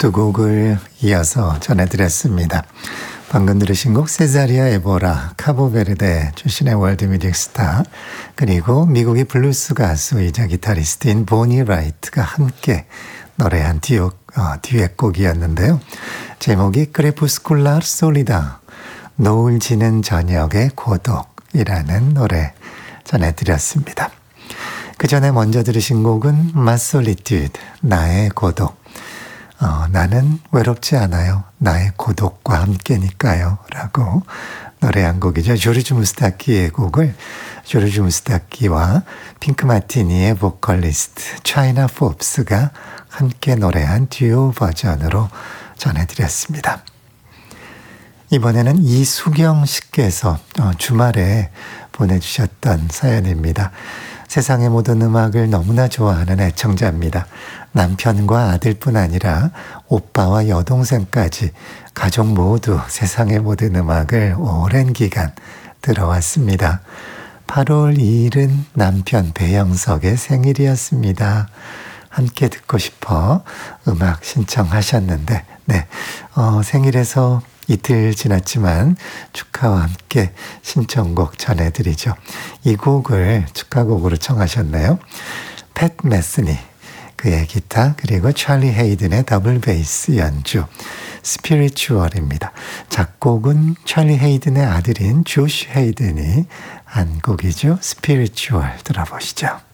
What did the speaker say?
두 곡을 이어서 전해드렸습니다. 방금 들으신 곡 세자리아 에보라, 카보베르데 출신의 월드뮤직 스타, 그리고 미국의 블루스 가수이자 기타리스트인 보니 라이트가 함께 노래한 듀엣곡이었는데요. 제목이 크레푸스쿨라 솔리다, 노을 지는 저녁의 고독이라는 노래 전해드렸습니다. 그 전에 먼저 들으신 곡은 마솔리튜드, 나의 고독. 나는 외롭지 않아요. 나의 고독과 함께니까요. 라고 노래한 곡이죠. 조르주 무스타키의 곡을 조르주 무스타키와 핑크 마티니의 보컬리스트 차이나 포브스가 함께 노래한 듀오 버전으로 전해드렸습니다. 이번에는 이수경 씨께서 주말에 보내주셨던 사연입니다. 세상의 모든 음악을 너무나 좋아하는 애청자입니다. 남편과 아들뿐 아니라 오빠와 여동생까지 가족 모두 세상의 모든 음악을 오랜 기간 들어왔습니다. 8월 2일은 남편 배영석의 생일이었습니다. 함께 듣고 싶어 음악 신청하셨는데 생일에서 이틀 지났지만 축하와 함께 신청곡 전해드리죠. 이 곡을 축하곡으로 청하셨네요. 팻 메스니, 그의 기타, 그리고 찰리 헤이든의 더블 베이스 연주, 스피리추얼입니다. 작곡은 찰리 헤이든의 아들인 조시 헤이든이 한 곡이죠. 스피리추얼 들어보시죠.